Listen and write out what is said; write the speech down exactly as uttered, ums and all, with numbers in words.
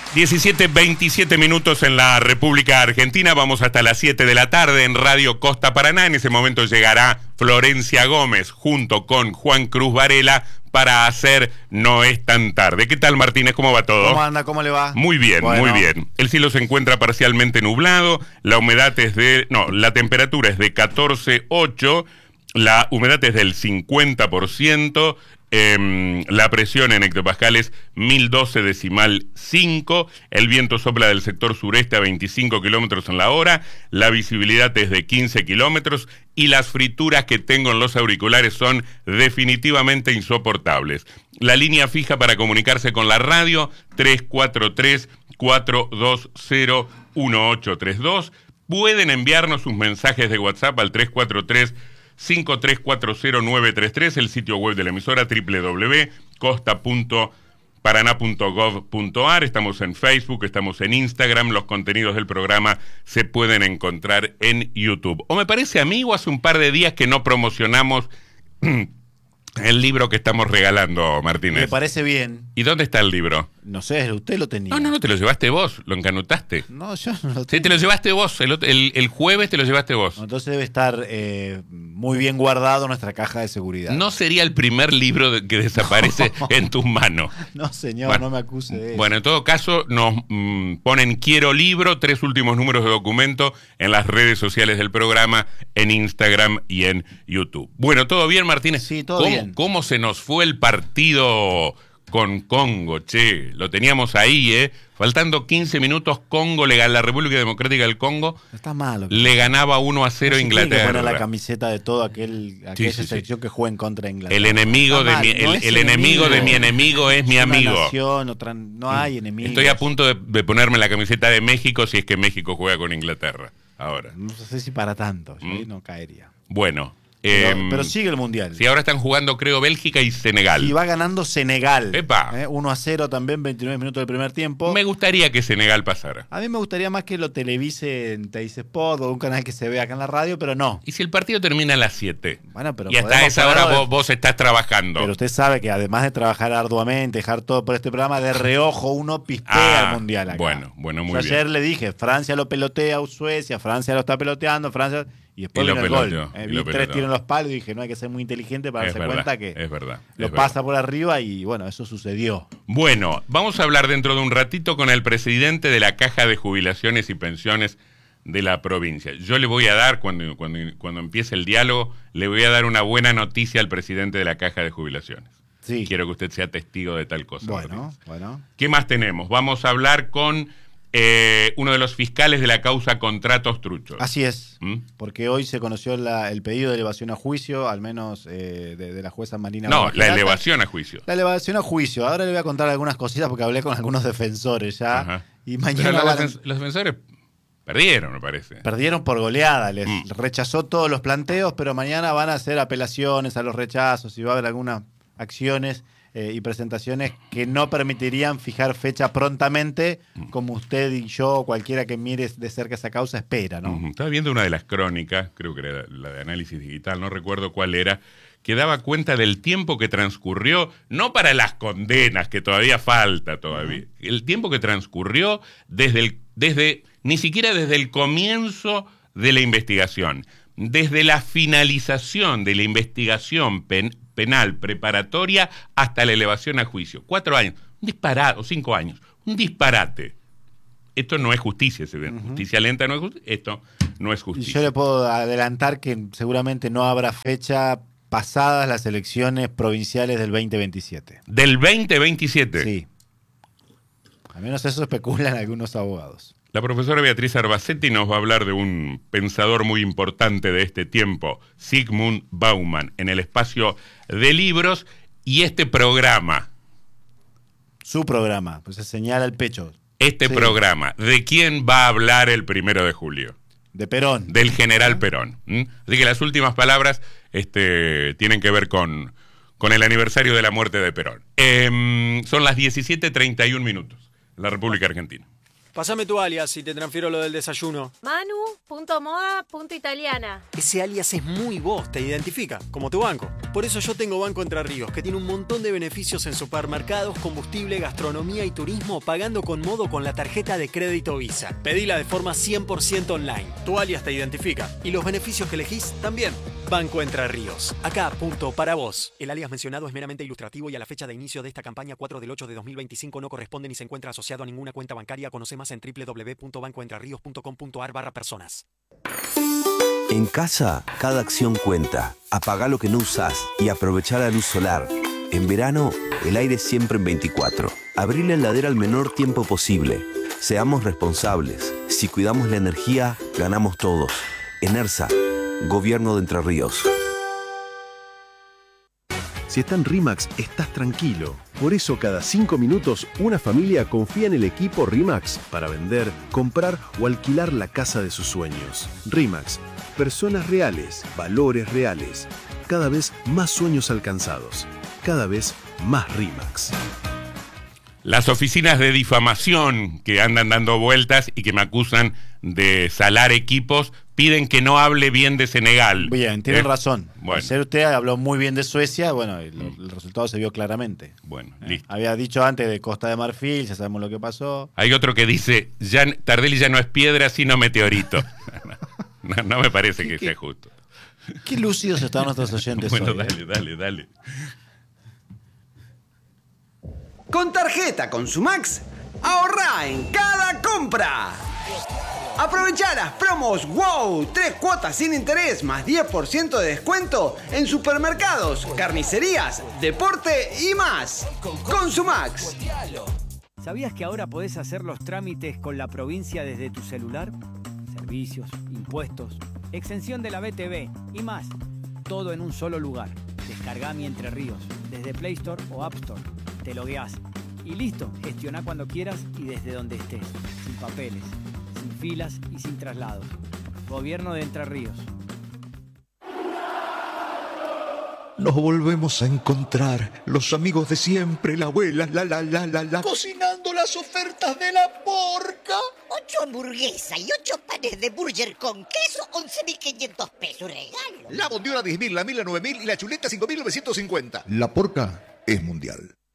diecisiete, veintisiete minutos en la República Argentina. Vamos hasta las siete de la tarde en Radio Costa Paraná. En ese momento llegará Florencia Gómez junto con Juan Cruz Varela para hacer No es tan tarde. ¿Qué tal, Martínez? ¿Cómo va todo? ¿Cómo anda? ¿Cómo le va? Muy bien, bueno. muy bien. El cielo se encuentra parcialmente nublado. La humedad es de... No, la temperatura es de catorce coma ocho. La humedad es del cincuenta por ciento. Eh, la presión en hectopascales mil doce decimal cinco. El viento sopla del sector sureste a veinticinco kilómetros en la hora. La visibilidad es de quince kilómetros. Y las frituras que tengo en los auriculares son definitivamente insoportables. La línea fija para comunicarse con la radio, tres cuatro tres, cuatro dos cero, uno ocho tres dos. Pueden enviarnos sus mensajes de WhatsApp al tres cuatro tres, cinco tres cuatro cero, nueve tres tres, el sitio web de la emisora doble u doble u doble u punto costa punto paraná punto gov punto ar. Estamos en Facebook, estamos en Instagram. Los contenidos del programa se pueden encontrar en YouTube. O me parece a mí, o hace un par de días que no promocionamos el libro que estamos regalando, Martínez. Me parece bien. ¿Y dónde está el libro? No sé, usted lo tenía. No, no, no, te lo llevaste vos, lo encanutaste. No, yo no lo tengo. Sí, te lo llevaste vos, el, el, el jueves te lo llevaste vos. Entonces debe estar eh, muy bien guardado en nuestra caja de seguridad. No sería el primer libro de, que desaparece no. en tus manos. No, señor, bueno, no me acuse de eso. Bueno, en todo caso, nos mmm, ponen Quiero Libro, tres últimos números de documento en las redes sociales del programa, en Instagram y en YouTube. Bueno, ¿todo bien, Martínez? Sí, todo ¿Cómo, bien. ¿Cómo se nos fue el partido con Congo, che? Lo teníamos ahí, ¿eh? Faltando quince minutos, Congo, le, la República Democrática del Congo, está malo, le ganaba uno a cero a Inglaterra. Tiene que poner la camiseta de todo aquel, aquella sí, sí, selección sí. que juega en contra de Inglaterra. El enemigo, de mi, el, no el enemigo, enemigo de mi enemigo es, es mi amigo. Nación, otra, no hay enemigos. Estoy a punto de, de ponerme la camiseta de México si es que México juega con Inglaterra ahora. No sé si para tanto, yo ¿Mm? no caería. Bueno. Pero, eh, pero sigue el Mundial. Sí, ahora están jugando, creo, Bélgica y Senegal. Y va ganando Senegal. Epa. Eh, uno a cero también, veintinueve minutos del primer tiempo. Me gustaría que Senegal pasara. A mí me gustaría más que lo televise en Teis Sport o un canal que se vea acá en la radio, pero no. ¿Y si el partido termina a las siete? Bueno, pero y hasta esa hora vos, vos estás trabajando. Pero usted sabe que además de trabajar arduamente, dejar todo por este programa, de reojo uno pispea ah, el Mundial acá. Bueno, bueno, muy Yo bien. Ayer le dije, Francia lo pelotea a Suecia, Francia lo está peloteando, Francia... Y después y vino el peloteó, gol. Eh, vi tres tiros en los palos y dije, no hay que ser muy inteligente para es darse verdad, cuenta que es verdad, lo es pasa verdad. por arriba y bueno, eso sucedió. Bueno, vamos a hablar dentro de un ratito con el presidente de la Caja de Jubilaciones y Pensiones de la provincia. Yo le voy a dar, cuando, cuando, cuando empiece el diálogo, le voy a dar una buena noticia al presidente de la Caja de Jubilaciones. Sí. Quiero que usted sea testigo de tal cosa. Bueno, Martínez. bueno. ¿Qué más tenemos? Vamos a hablar con... Eh, uno de los fiscales de la causa Contratos Truchos. Así es, ¿Mm? porque hoy se conoció la, el pedido de elevación a juicio, al menos eh, de, de la jueza Marina. No, Barbajirata. la elevación a juicio. La elevación a juicio. Ahora le voy a contar algunas cositas porque hablé con algunos defensores ya. Ajá. Y mañana Pero van... los, los defensores perdieron, me parece. Perdieron por goleada, les Mm. rechazó todos los planteos, pero mañana van a hacer apelaciones a los rechazos y va a haber algunas acciones Eh, y presentaciones que no permitirían fijar fecha prontamente, como usted y yo o cualquiera que mire de cerca esa causa espera, ¿no? Uh-huh. Estaba viendo una de las crónicas, creo que era la de análisis digital, no recuerdo cuál era, que daba cuenta del tiempo que transcurrió, no para las condenas, que todavía falta todavía, uh-huh. el tiempo que transcurrió desde, el, desde ni siquiera desde el comienzo de la investigación, desde la finalización de la investigación pen, penal preparatoria hasta la elevación a juicio. Cuatro años, un disparate, o cinco años, un disparate. Esto no es justicia, se ve. Uh-huh. Justicia lenta no es justicia, esto no es justicia. Y yo le puedo adelantar que seguramente no habrá fecha pasadas las elecciones provinciales del veinte veintisiete. ¿Del veinte veintisiete? Sí. Al menos eso especulan algunos abogados. La profesora Beatriz Arbacetti nos va a hablar de un pensador muy importante de este tiempo, Zygmunt Bauman, en el espacio de libros y este programa. Su programa, pues se señala el pecho. Este sí. programa, ¿de quién va a hablar el primero de julio? De Perón. Del general Perón. ¿Mm? Así que las últimas palabras este, tienen que ver con, con el aniversario de la muerte de Perón. Eh, son las diecisiete treinta y un minutos en la República Argentina. Pásame tu alias y te transfiero lo del desayuno. Manu punto moda punto italiana. Ese alias es muy vos, te identifica, como tu banco. Puede Por eso yo tengo Banco Entre Ríos, que tiene un montón de beneficios en supermercados, combustible, gastronomía y turismo, pagando con modo con la tarjeta de crédito Visa. Pedila de forma cien por ciento online. Tu alias te identifica. Y los beneficios que elegís también. Banco Entre Ríos. Acá, punto, para vos. El alias mencionado es meramente ilustrativo y a la fecha de inicio de esta campaña cuatro del ocho de dos mil veinticinco no corresponde ni se encuentra asociado a ninguna cuenta bancaria. Conoce más en doble u doble u doble u punto banco entre ríos punto com punto a r barra personas. En casa, cada acción cuenta. Apagá lo que no usás y aprovechá la luz solar. En verano, el aire siempre en veinticuatro. Abrí la heladera al menor tiempo posible. Seamos responsables. Si cuidamos la energía, ganamos todos. ENERSA, Gobierno de Entre Ríos. Si está en RIMAX, estás tranquilo. Por eso cada cinco minutos una familia confía en el equipo RIMAX para vender, comprar o alquilar la casa de sus sueños. RIMAX, personas reales, valores reales. Cada vez más sueños alcanzados. Cada vez más RIMAX. Las oficinas de difamación que andan dando vueltas y que me acusan de salar equipos piden que no hable bien de Senegal. Bien, tienen ¿Eh? razón. Bueno. Ayer usted habló muy bien de Suecia, bueno, el, el resultado se vio claramente. Bueno, Eh, listo. Había dicho antes de Costa de Marfil, ya sabemos lo que pasó. Hay otro que dice, ya, Tardelli ya no es piedra, sino meteorito. no, no me parece que ¿Qué- sea justo. Qué lúcidos están nuestros oyentes Bueno, hoy. ¿eh? dale, dale, dale. Con tarjeta Consumax, ahorrá en cada compra. Aprovechá las promos WOW, tres cuotas sin interés más diez por ciento de descuento en supermercados, carnicerías, deporte y más. Consumax. ¿Sabías que ahora podés hacer los trámites con la provincia desde tu celular? Servicios, impuestos, exención de la B T V y más. Todo en un solo lugar. Descargá Mi Entre Ríos desde Play Store o App Store. Te logueás y listo. Gestioná cuando quieras y desde donde estés. Sin papeles, sin filas y sin traslados. Gobierno de Entre Ríos. Nos volvemos a encontrar, los amigos de siempre, la abuela, la la la la la. Cocinando las ofertas de la porca. Ocho hamburguesas y ocho panes de burger con queso, once mil quinientos pesos regalo. La bondiola diez mil, la mil a nueve mil y la chuleta cinco mil novecientos cincuenta. La porca es mundial.